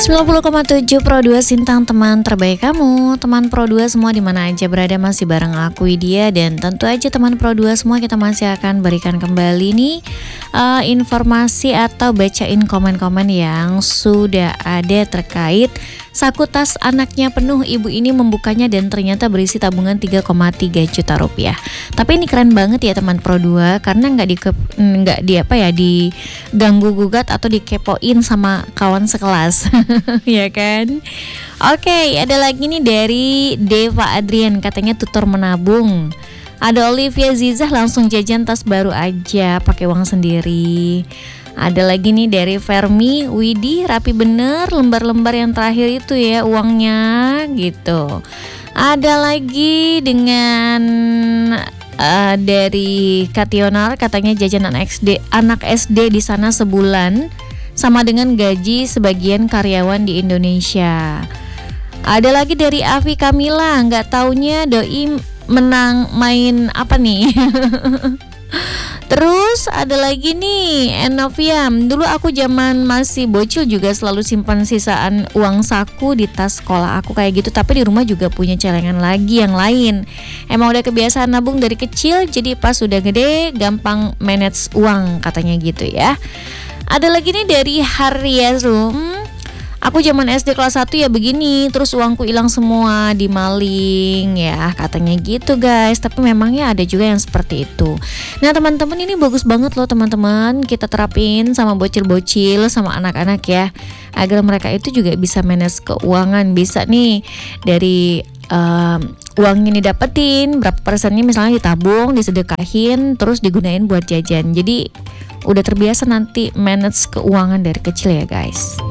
90,7 Pro 2 Sintang, teman terbaik kamu. Teman Pro 2 semua dimana aja berada, masih bareng aku Widya. Dan tentu aja teman Pro 2 semua, kita masih akan berikan kembali nih informasi atau bacain komen-komen yang sudah ada terkait saku tas anaknya penuh. Ibu ini membukanya dan ternyata berisi tabungan 3,3 juta rupiah. Tapi ini keren banget ya teman Pro 2, karena nggak diganggu gugat atau dikepoin sama kawan sekelas. Ya kan? Oke, ada lagi nih dari Deva Adrian, katanya tutor menabung. Ada Olivia Zizah, langsung jajan tas baru aja pakai uang sendiri. Ada lagi nih dari Fermi Widi, rapi bener lembar-lembar yang terakhir itu ya uangnya gitu. Ada lagi dengan dari Kationar, katanya jajanan anak SD di sana sebulan sama dengan gaji sebagian karyawan di Indonesia. Ada lagi dari Avi Kamila, nggak taunya doi menang main apa nih? Terus ada lagi nih Enoviam, dulu aku zaman masih bocil juga selalu simpan sisaan uang saku di tas sekolah aku kayak gitu. Tapi di rumah juga punya celengan lagi yang lain. Emang udah kebiasaan nabung dari kecil, jadi pas udah gede gampang manage uang, katanya gitu ya. Ada lagi nih dari Haryazum, aku zaman SD kelas 1 ya begini, terus uangku hilang semua dimaling ya, katanya gitu guys. Tapi memangnya ada juga yang seperti itu. Nah teman-teman, ini bagus banget loh teman-teman, kita terapin sama bocil-bocil, sama anak-anak ya, agar mereka itu juga bisa manage keuangan. Bisa nih dari uangnya didapetin berapa persennya, misalnya ditabung, disedekahin, terus digunain buat jajan. Jadi udah terbiasa nanti manage keuangan dari kecil ya guys.